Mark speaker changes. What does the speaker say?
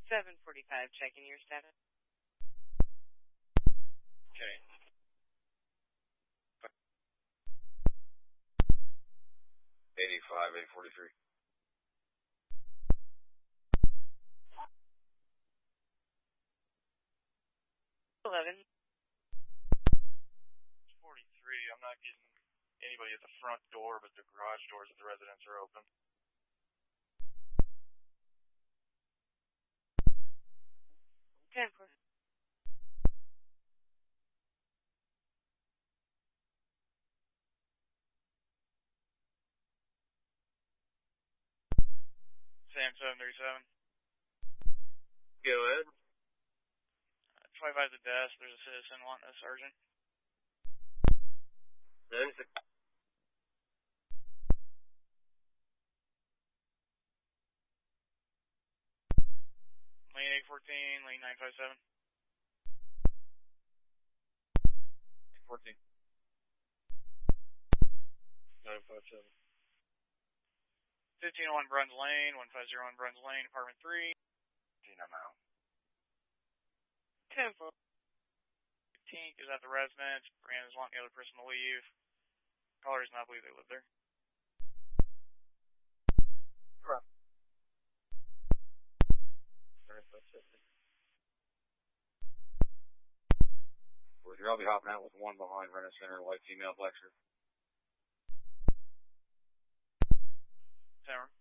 Speaker 1: 7:45, checking your status.
Speaker 2: Okay. 85, 843.
Speaker 1: 11.
Speaker 2: 43. I'm not getting anybody at the front door, but the garage doors at the residence are open.
Speaker 1: Ten.
Speaker 2: Sam 737.
Speaker 3: Go ahead.
Speaker 2: 25 at the desk. There's a citizen wanting a sergeant.
Speaker 3: 96.
Speaker 2: Lane 814, lane 957.
Speaker 3: 14. 957.
Speaker 2: 1501 Bruns Lane, 1501 Bruns Lane, apartment 3. 15, I'm out.
Speaker 1: 10.
Speaker 2: 15th is at the residence. Brandon's wanting the other person to leave. Caller does not believe they live there.
Speaker 3: Correct. I'll be hopping out with one behind Renner Center, white female, black shirt.
Speaker 2: Hammer.